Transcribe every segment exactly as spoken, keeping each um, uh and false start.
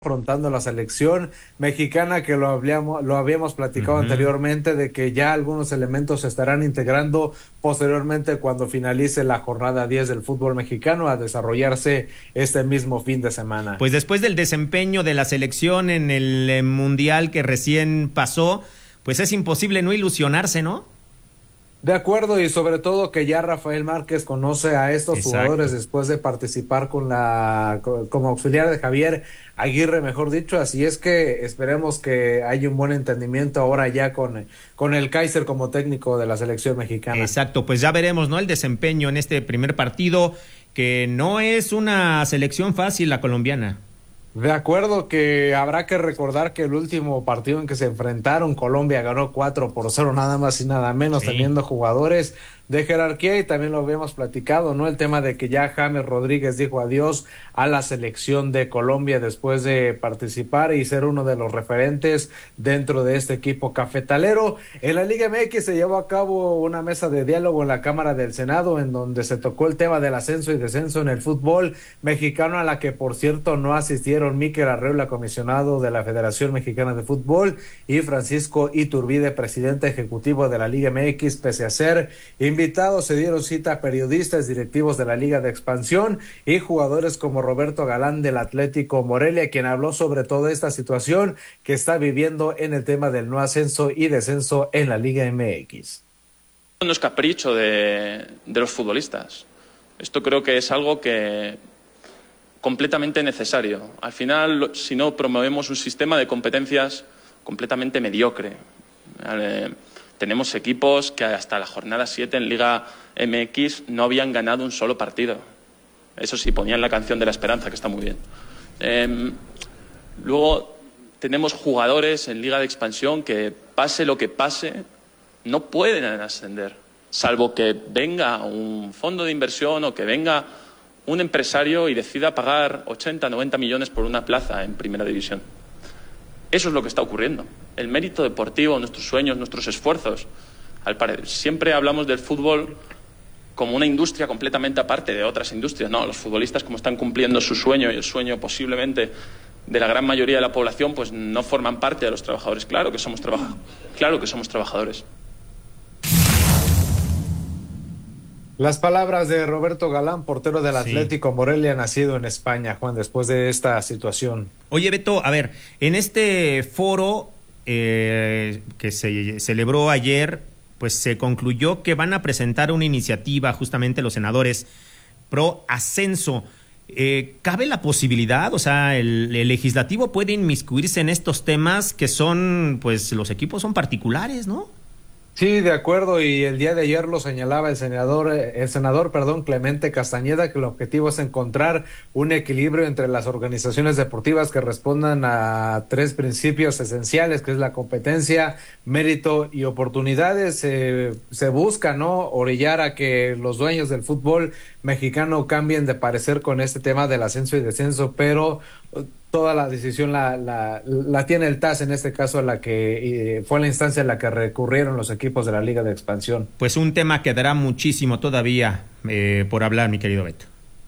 afrontando la selección mexicana, que lo habíamos, lo habíamos platicado Uh-huh. anteriormente, de que ya algunos elementos se estarán integrando posteriormente cuando finalice la jornada diez del fútbol mexicano a desarrollarse este mismo fin de semana. Pues después del desempeño de la selección en el eh, mundial que recién pasó, pues es imposible no ilusionarse, ¿no? De acuerdo, y sobre todo que ya Rafael Márquez conoce a estos Exacto. jugadores después de participar con la como auxiliar de Javier Aguirre, mejor dicho, así es que esperemos que haya un buen entendimiento ahora ya con, con el Kaiser como técnico de la selección mexicana. Exacto, pues ya veremos, ¿no? El desempeño en este primer partido, que no es una selección fácil la colombiana. De acuerdo, que habrá que recordar que el último partido en que se enfrentaron, Colombia ganó cuatro por cero, nada más y nada menos, Sí. teniendo jugadores de jerarquía, y también lo habíamos platicado, ¿no? El tema de que ya James Rodríguez dijo adiós a la selección de Colombia después de participar y ser uno de los referentes dentro de este equipo cafetalero. En la Liga M X se llevó a cabo una mesa de diálogo en la Cámara del Senado, en donde se tocó el tema del ascenso y descenso en el fútbol mexicano, a la que por cierto no asistieron Mikel Arreola, comisionado de la Federación Mexicana de Fútbol, y Francisco Iturbide, presidente ejecutivo de la Liga M X, pese a ser invitados. Se dieron cita a periodistas, directivos de la Liga de Expansión y jugadores como Roberto Galán del Atlético Morelia, quien habló sobre toda esta situación que está viviendo en el tema del no ascenso y descenso en la Liga M X. No es capricho de, de los futbolistas. Esto creo que es algo que completamente necesario. Al final, si no promovemos un sistema de competencias completamente mediocre. ¿Vale? Tenemos equipos que hasta la jornada siete en Liga M X no habían ganado un solo partido. Eso sí, ponían la canción de la esperanza, que está muy bien. Eh, luego tenemos jugadores en Liga de Expansión que, pase lo que pase, no pueden ascender, salvo que venga un fondo de inversión o que venga un empresario y decida pagar ochenta, noventa millones por una plaza en Primera División. Eso es lo que está ocurriendo. El mérito deportivo, nuestros sueños, nuestros esfuerzos. Al parecer, siempre hablamos del fútbol como una industria completamente aparte de otras industrias. No, los futbolistas, como están cumpliendo su sueño y el sueño posiblemente de la gran mayoría de la población, pues no forman parte de los trabajadores. Claro que somos trabajadores. Claro que somos trabajadores. Las palabras de Roberto Galán, portero del Atlético sí. Morelia, nacido en España, Juan, después de esta situación. Oye, Beto, a ver, en este foro eh, que se celebró ayer, pues se concluyó que van a presentar una iniciativa, justamente los senadores, pro ascenso. Eh, ¿Cabe la posibilidad? O sea, el, el legislativo puede inmiscuirse en estos temas que son, pues los equipos son particulares, ¿no? Sí, de acuerdo, y el día de ayer lo señalaba el senador, el senador, perdón, Clemente Castañeda, que el objetivo es encontrar un equilibrio entre las organizaciones deportivas que respondan a tres principios esenciales, que es la competencia, mérito y oportunidades. Eh, se busca, ¿no?, orillar a que los dueños del fútbol mexicano cambien de parecer con este tema del ascenso y descenso, pero toda la decisión la, la, la tiene el T A S, en este caso, la que eh, fue la instancia en la que recurrieron los equipos de la Liga de Expansión. Pues un tema que dará muchísimo todavía eh, por hablar, mi querido Beto.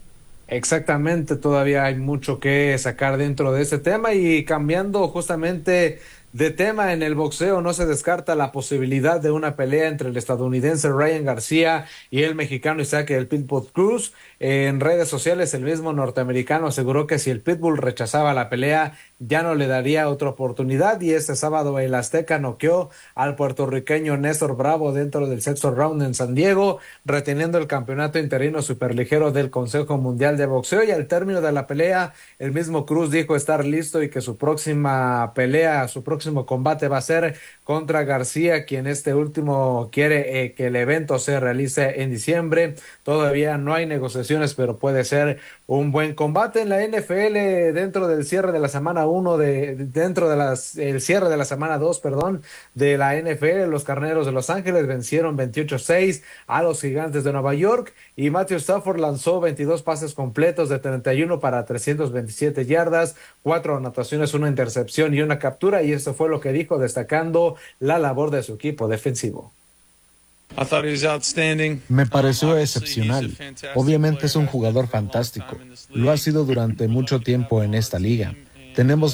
Exactamente, todavía hay mucho que sacar dentro de este tema, y cambiando justamente de tema, en el boxeo no se descarta la posibilidad de una pelea entre el estadounidense Ryan García y el mexicano Isaac el Pitbull Cruz. En redes sociales, el mismo norteamericano aseguró que si el Pitbull rechazaba la pelea, ya no le daría otra oportunidad, y este sábado el Azteca noqueó al puertorriqueño Néstor Bravo dentro del sexto round en San Diego, reteniendo el campeonato interino superligero del Consejo Mundial de Boxeo. Y al término de la pelea, el mismo Cruz dijo estar listo y que su próxima pelea, su próximo combate va a ser contra García, quien este último quiere eh, que el evento se realice en diciembre. Todavía no hay negociaciones, pero puede ser un buen combate. En la N F L, dentro del cierre de la semana uno, de, dentro de las, el cierre de la semana dos, perdón, de la N F L, los Carneros de Los Ángeles vencieron veintiocho seis a los Gigantes de Nueva York, y Matthew Stafford lanzó veintidós pases completos de treinta y uno para trescientas veintisiete yardas, cuatro anotaciones, una intercepción y una captura, y esto fue lo que dijo, destacando la labor de su equipo defensivo. Me pareció excepcional. Obviamente es un jugador fantástico. Lo ha sido durante mucho tiempo en esta liga. Tenemos